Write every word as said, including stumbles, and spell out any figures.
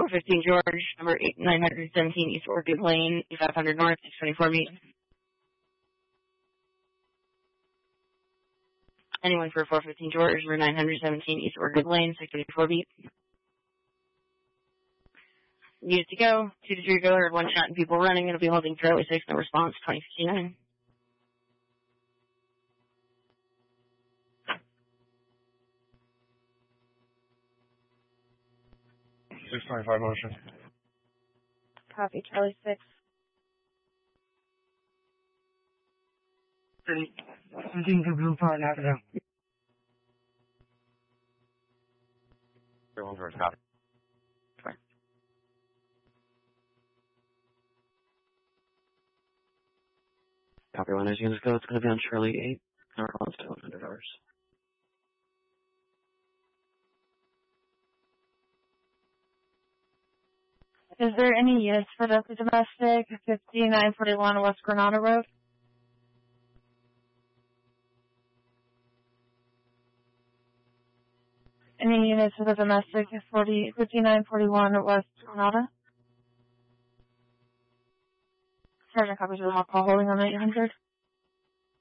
four fifteen George, number eight nine seventeen East Orchid Lane, five hundred North, six twenty-four meet. Anyone for four fifteen George, number nine seventeen East Orchid Lane, six twenty-four meet. Needed to go, two to three Villard, one shot and people running. It'll be holding fairway six, no response, twenty fifty-nine. six twenty-five motion. Copy, Charlie six. seventeen for Blue Part, knock it down. Everyone's first copy. Copy one, as units go, it's going to be on Charlie eight, northbound to one hundred hours. Is there any use for the domestic fifty-nine forty-one West Granada Road? Any units for the domestic fifty-nine forty-one West Granada? Sergeant copies of the hot call holding on eight hundred.